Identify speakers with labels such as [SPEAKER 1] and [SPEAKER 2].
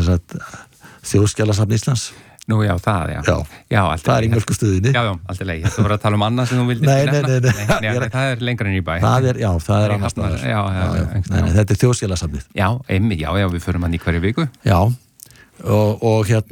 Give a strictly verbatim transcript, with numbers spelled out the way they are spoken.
[SPEAKER 1] sagt Þjóðskjalasafn Íslands.
[SPEAKER 2] Nú já, það, já.
[SPEAKER 1] Já,
[SPEAKER 2] já
[SPEAKER 1] það er í Mjólkurstöðinni.
[SPEAKER 2] Já, já, alltaf leið. Þú voru að tala um annað sem þú vildir
[SPEAKER 1] nei, nei, nei, nei.
[SPEAKER 2] nei, nei, nei, það er lengra en í bæ.
[SPEAKER 1] Það er, já, það er annars
[SPEAKER 2] staðar. Já, já, já, já,
[SPEAKER 1] nei, nei, þetta er Þjóðskjalasafnið.
[SPEAKER 2] Já, einmitt, já, já, við förum hann í hverju viku.
[SPEAKER 1] Já, og, og hérna